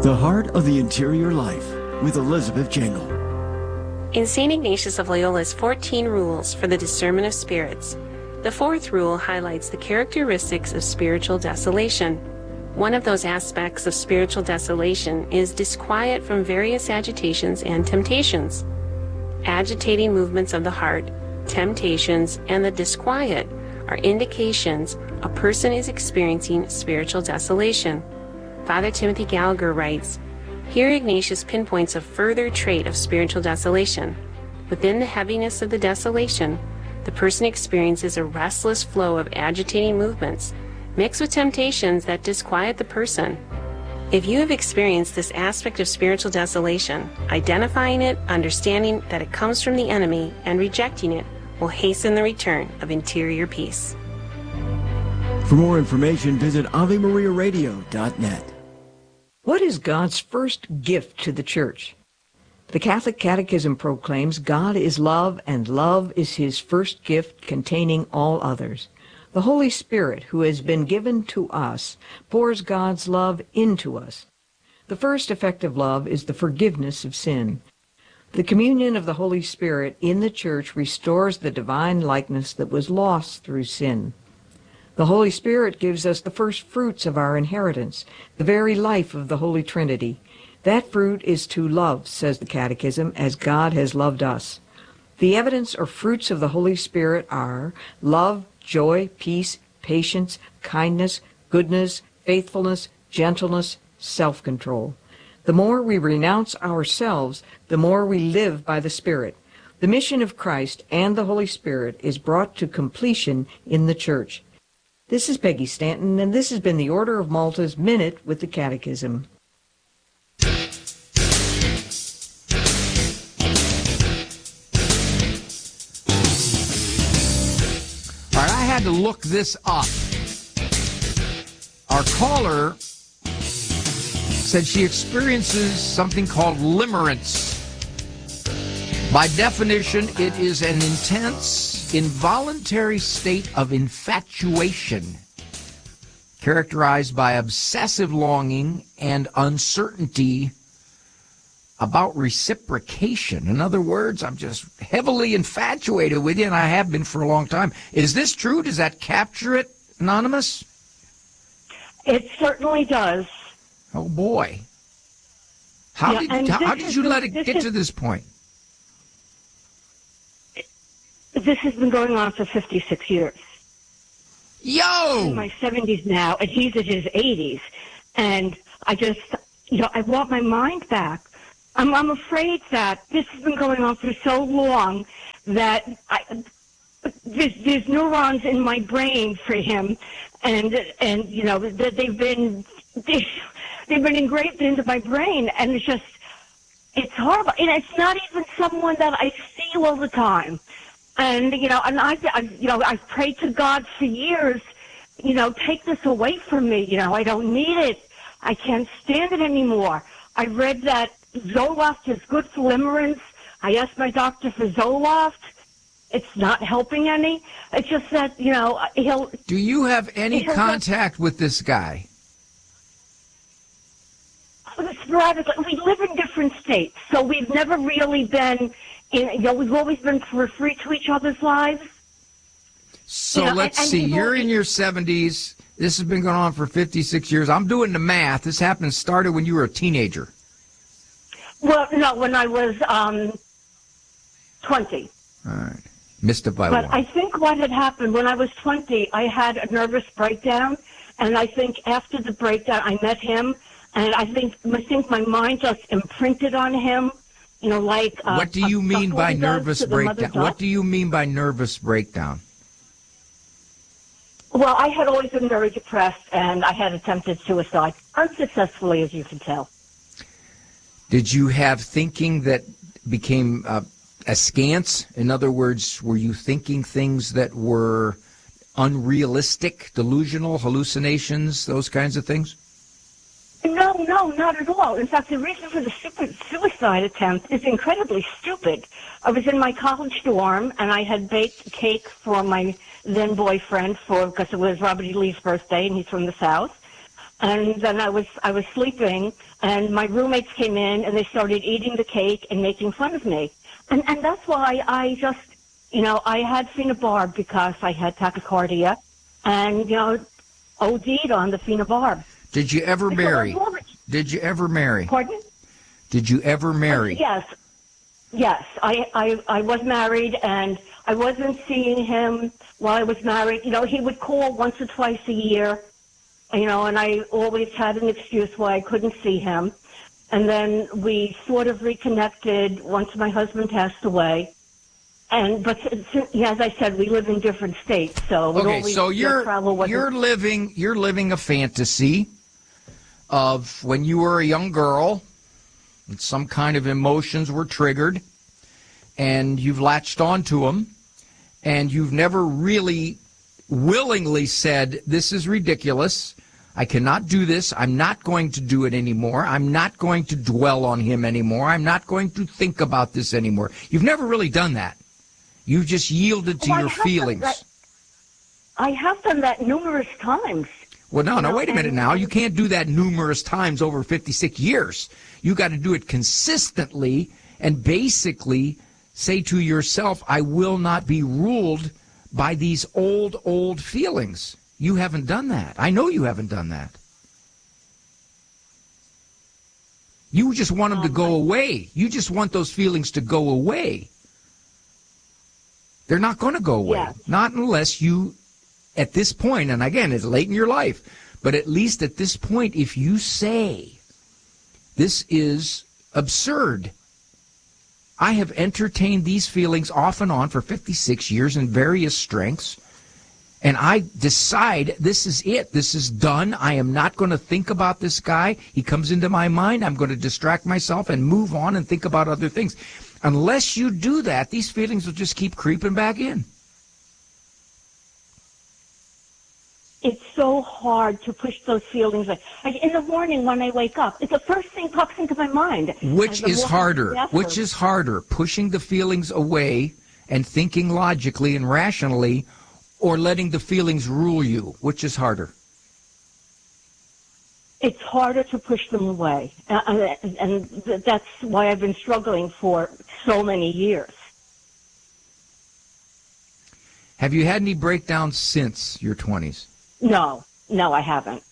The Heart of the Interior Life with Elizabeth Jangle. In St. Ignatius of Loyola's 14 rules for the discernment of spirits, the fourth rule highlights the characteristics of spiritual desolation. One of those aspects of spiritual desolation is disquiet from various agitations and temptations. Agitating movements of the heart, temptations, and the disquiet are indications a person is experiencing spiritual desolation. Father Timothy Gallagher writes, "Here Ignatius pinpoints a further trait of spiritual desolation. Within the heaviness of the desolation, the person experiences a restless flow of agitating movements, mixed with temptations that disquiet the person." If you have experienced this aspect of spiritual desolation, identifying it, understanding that it comes from the enemy, and rejecting it will hasten the return of interior peace. For more information, visit AveMariaRadio.net. What is God's first gift to the Church? The Catholic Catechism proclaims God is love, and love is his first gift containing all others. The Holy Spirit, who has been given to us, pours God's love into us. The first effect of love is the forgiveness of sin. The communion of the Holy Spirit in the Church restores the divine likeness that was lost through sin. The Holy Spirit gives us the first fruits of our inheritance, the very life of the Holy Trinity. That fruit is to love, says the Catechism, as God has loved us. The evidence or fruits of the Holy Spirit are love, joy, peace, patience, kindness, goodness, faithfulness, gentleness, self-control. The more we renounce ourselves, the more we live by the Spirit. The mission of Christ and the Holy Spirit is brought to completion in the Church. This is Peggy Stanton, and this has been the Order of Malta's Minute with the Catechism. All right, I had to look this up. Our caller said she experiences something called limerence. By definition, it is an intense, involuntary state of infatuation characterized by obsessive longing and uncertainty about reciprocation. In other words, I'm just heavily infatuated with you, and I have been for a long time. Is this true? Does that capture it, Anonymous? It certainly does. Oh, boy. How did you let it get to this point? This has been going on for 56 years. Yo! I'm in my 70s now, and he's in his 80s. And I just, I want my mind back. I'm afraid that this has been going on for so long that there's neurons in my brain for him, and that they've been engraved into my brain, and it's horrible. And it's not even someone that I see all the time. And I've prayed to God for years, take this away from me. I don't need it. I can't stand it anymore. I read that Zoloft is good for limerence. I asked my doctor for Zoloft. It's not helping any. It's just that, he'll... Do you have any contact with this guy? Sporadically. We live in different states, so we've never really been... we've always been free to each other's lives. So let's see. You're in your 70s. This has been going on for 56 years. I'm doing the math. This started when you were a teenager. Well, no, when I was 20. All right. Missed it by one. But I think what had happened, when I was 20, I had a nervous breakdown. And I think after the breakdown, I met him. And I think my mind just imprinted on him. What do you mean by nervous breakdown? What do you mean by nervous breakdown? Well, I had always been very depressed, and I had attempted suicide, unsuccessfully, as you can tell. Did you have thinking that became askance? In other words, were you thinking things that were unrealistic, delusional, hallucinations, those kinds of things? No, not at all. In fact, the reason for the suicide attempt is incredibly stupid. I was in my college dorm, and I had baked a cake for my then boyfriend because it was Robert E. Lee's birthday, and he's from the South. And then I was sleeping, and my roommates came in, and they started eating the cake and making fun of me. And that's why I just, I had phenobarb because I had tachycardia, and, OD'd on the phenobarb. Did you ever marry? Did you ever marry? Pardon? Did you ever marry? Yes. I was married, and I wasn't seeing him while I was married. He would call once or twice a year, and I always had an excuse why I couldn't see him. And then we sort of reconnected once my husband passed away. But as I said, we live in different states, so you're living a fantasy of when you were a young girl, and some kind of emotions were triggered, and you've latched onto them, and you've never really willingly said, "This is ridiculous. I cannot do this. I'm not going to do it anymore. I'm not going to dwell on him anymore. I'm not going to think about this anymore." You've never really done that. You've just yielded to your feelings. I have done that numerous times. Well, no, wait a minute now. You can't do that numerous times over 56 years. You got to do it consistently and basically say to yourself, I will not be ruled by these old feelings. You haven't done that. I know you haven't done that. You just want them to go away. You just want those feelings to go away. They're not going to go away. Yeah. Not unless you, at this point, and again, it's late in your life, but at least at this point, if you say, this is absurd. I have entertained these feelings off and on for 56 years in various strengths, and I decide this is it. This is done. I am not going to think about this guy. He comes into my mind. I'm going to distract myself and move on and think about other things. Unless you do that, these feelings will just keep creeping back in. It's so hard to push those feelings. Like in the morning when I wake up, it's the first thing pops into my mind. Which is harder? Which is harder? Pushing the feelings away and thinking logically and rationally, or letting the feelings rule you? Which is harder? It's harder to push them away. And that's why I've been struggling for so many years. Have you had any breakdowns since your 20s? No, I haven't.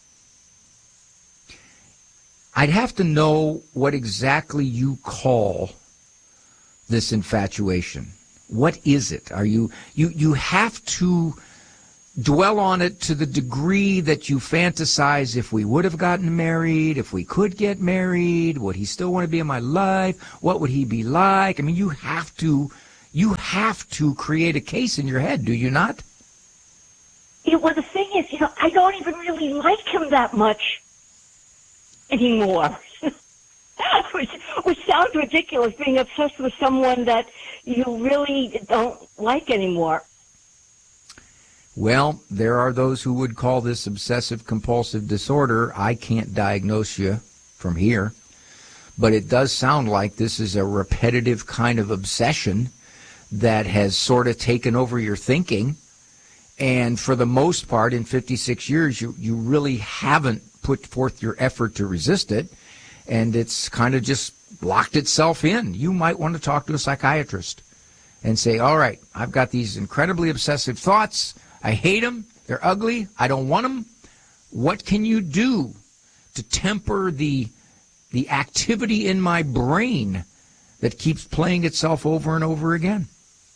I'd have to know what exactly you call this infatuation. What is it? Are you have to dwell on it to the degree that you fantasize if we would have gotten married, if we could get married, would he still want to be in my life? What would he be like? I mean, you have to create a case in your head, do you not? Well, the thing is, I don't even really like him that much anymore. Which sounds ridiculous, being obsessed with someone that you really don't like anymore. Well, there are those who would call this obsessive-compulsive disorder. I can't diagnose you from here, but it does sound like this is a repetitive kind of obsession that has sort of taken over your thinking. And for the most part, in 56 years, you really haven't put forth your effort to resist it, and it's kind of just locked itself in. You might want to talk to a psychiatrist and say, all right, I've got these incredibly obsessive thoughts. I hate them. They're ugly. I don't want them. What can you do to temper the activity in my brain that keeps playing itself over and over again?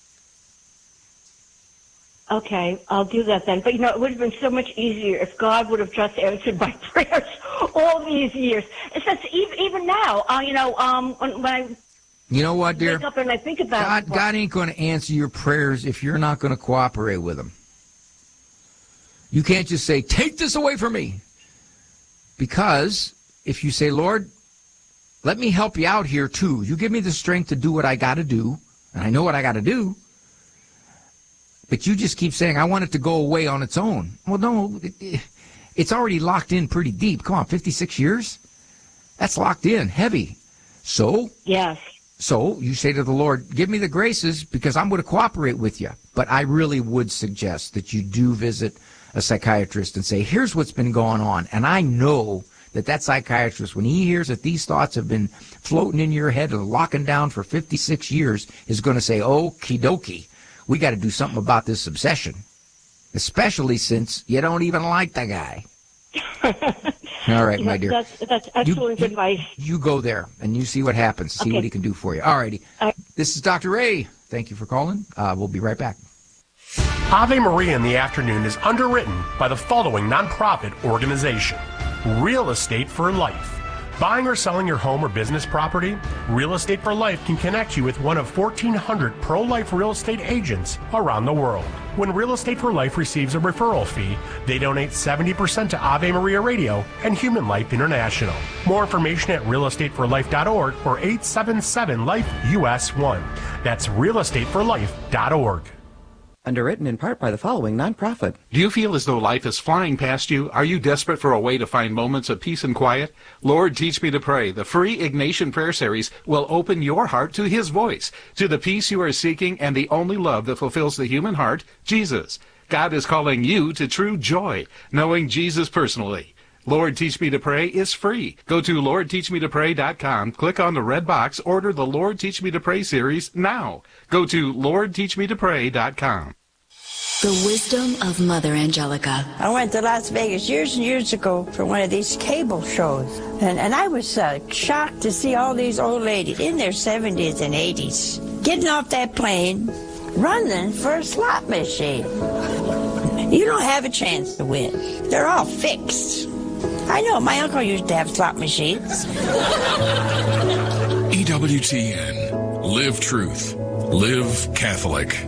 Okay, I'll do that then. But, it would have been so much easier if God would have just answered my prayers all these years. It's just, even now, when I what, dear? Wake up and I think about God ain't going to answer your prayers if you're not going to cooperate with him. You can't just say, take this away from me. Because if you say, Lord, let me help you out here too. You give me the strength to do what I got to do, and I know what I got to do. But you just keep saying, I want it to go away on its own. Well, no, it's already locked in pretty deep. Come on, 56 years? That's locked in, heavy. So? Yes. So you say to the Lord, give me the graces because I'm going to cooperate with you. But I really would suggest that you do visit a psychiatrist and say, here's what's been going on. And I know that psychiatrist, when he hears that these thoughts have been floating in your head and locking down for 56 years, is going to say, okie dokie, we got to do something about this obsession, especially since you don't even like the guy. All right, my dear. That's excellent advice. You go there and you see what happens. See what he can do for you. All righty. This is Dr. Ray. Thank you for calling. We'll be right back. Ave Maria in the Afternoon is underwritten by the following nonprofit organization: Real Estate for Life. Buying or selling your home or business property? Real Estate for Life can connect you with one of 1,400 pro-life real estate agents around the world. When Real Estate for Life receives a referral fee, they donate 70% to Ave Maria Radio and Human Life International. More information at realestateforlife.org or 877-LIFE-US1. That's realestateforlife.org. Underwritten in part by the following nonprofit. Do you feel as though life is flying past you? Are you desperate for a way to find moments of peace and quiet? Lord, Teach Me to Pray, the free Ignatian Prayer Series, will open your heart to His voice, to the peace you are seeking and the only love that fulfills the human heart, Jesus. God is calling you to true joy, knowing Jesus personally. Lord, Teach Me to Pray is free. Go to LordTeachMeToPray.com, click on the red box, order the Lord Teach Me to Pray series now. Go to LordTeachMeToPray.com. The wisdom of Mother Angelica. I went to Las Vegas years and years ago for one of these cable shows, and I was shocked to see all these old ladies in their 70s and 80s getting off that plane, running for a slot machine. You don't have a chance to win. They're all fixed. I know, my uncle used to have slot machines. EWTN. Live truth. Live Catholic.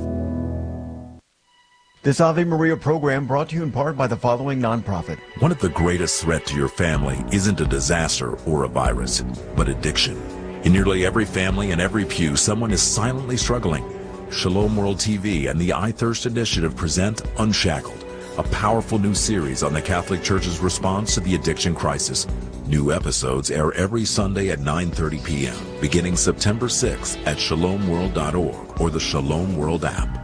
This Ave Maria program brought to you in part by the following nonprofit. One of the greatest threats to your family isn't a disaster or a virus, but addiction. In nearly every family and every pew, someone is silently struggling. Shalom World TV and the I Thirst Initiative present Unshackled, a powerful new series on the Catholic Church's response to the addiction crisis. New episodes air every Sunday at 9:30 p.m., beginning September 6th at shalomworld.org or the Shalom World app.